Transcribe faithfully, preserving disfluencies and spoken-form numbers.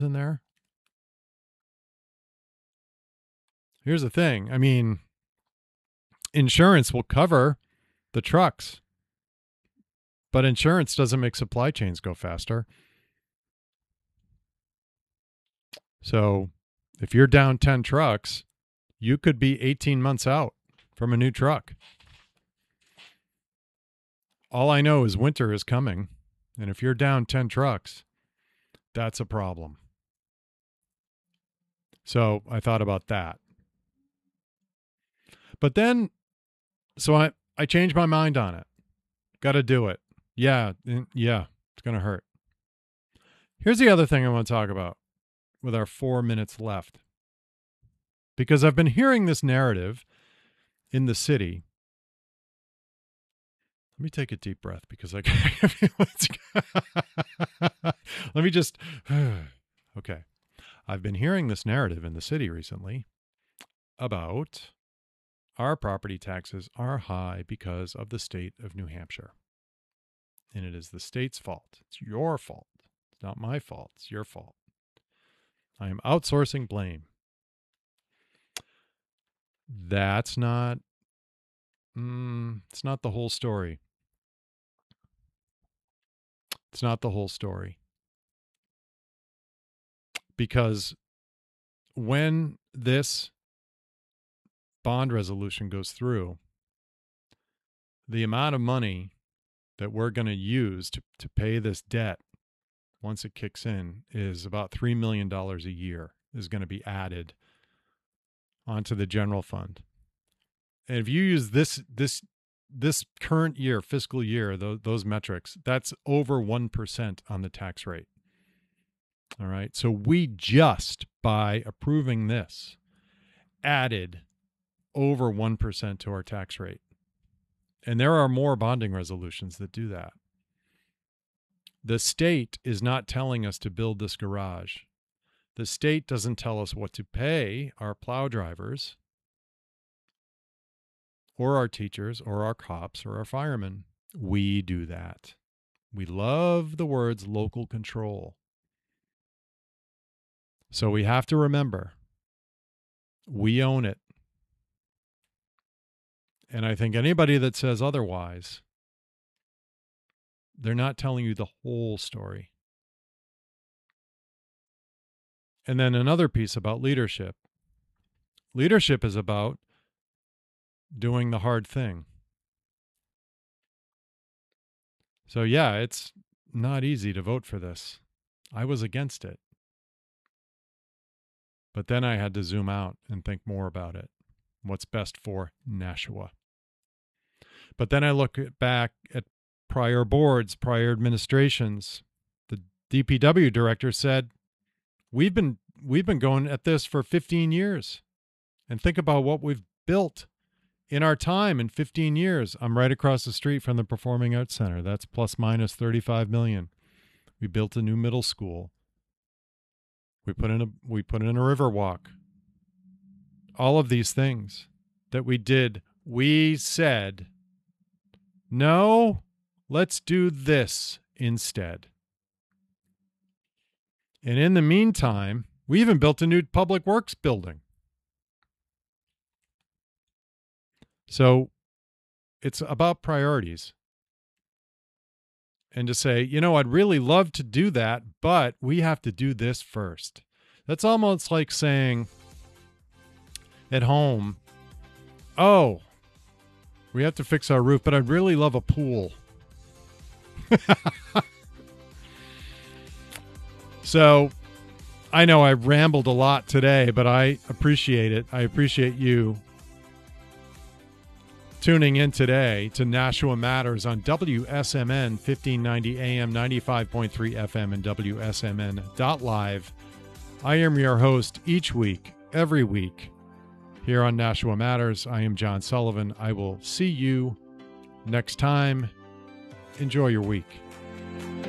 in there. Here's the thing. I mean, insurance will cover the trucks, but insurance doesn't make supply chains go faster. So if you're down ten trucks, you could be eighteen months out from a new truck. All I know is winter is coming. And if you're down ten trucks, that's a problem. So I thought about that. But then, so I, I changed my mind on it. Got to do it. Yeah, yeah, it's going to hurt. Here's the other thing I want to talk about with our four minutes left. Because I've been hearing this narrative in the city. Let me take a deep breath because I let me just, okay. I've been hearing this narrative in the city recently about our property taxes are high because of the state of New Hampshire. And it is the state's fault. It's your fault. It's not my fault. It's your fault. I am outsourcing blame. That's not, mm, it's not the whole story. It's not the whole story. Because when this bond resolution goes through, the amount of money that we're going to use to, to pay this debt once it kicks in is about three million dollars a year is going to be added onto the general fund. And if you use this this this current year, fiscal year, those, those metrics, that's over one percent on the tax rate. All right. So we just, by approving this, added over one percent to our tax rate. And there are more bonding resolutions that do that. The state is not telling us to build this garage. The state doesn't tell us what to pay our plow drivers or our teachers or our cops or our firemen. We do that. We love the words local control. So we have to remember, we own it. And I think anybody that says otherwise, they're not telling you the whole story. And then another piece about leadership. Leadership is about doing the hard thing. So yeah, it's not easy to vote for this. I was against it. But then I had to zoom out and think more about it. What's best for Nashua? But then I look at, back at prior boards, prior administrations. The D P W director said, we've been we've been going at this for fifteen years. And think about what we've built in our time in fifteen years. I'm right across the street from the Performing Arts Center. That's plus minus thirty-five million. We built a new middle school. We put in a we put in a river walk. All of these things that we did, we said, no, let's do this instead. And in the meantime, we even built a new public works building. So it's about priorities. And to say, you know, I'd really love to do that, but we have to do this first. That's almost like saying at home, oh, we have to fix our roof, but I'd really love a pool. So I know I rambled a lot today, but I appreciate it. I appreciate you tuning in today to Nashua Matters on W S M N fifteen ninety A M, ninety-five point three F M, and W S M N dot live. I am your host each week, every week, here on Nashua Matters. I am John Sullivan. I will see you next time. Enjoy your week.